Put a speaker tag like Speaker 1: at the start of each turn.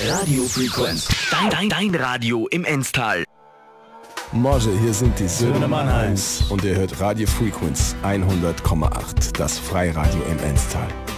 Speaker 1: Radio Frequenz. Dein Radio im Enstal.
Speaker 2: Morgen, hier sind die Söhne Mannheims und ihr hört Radio Frequenz 100,8, das Freiradio im Enstal.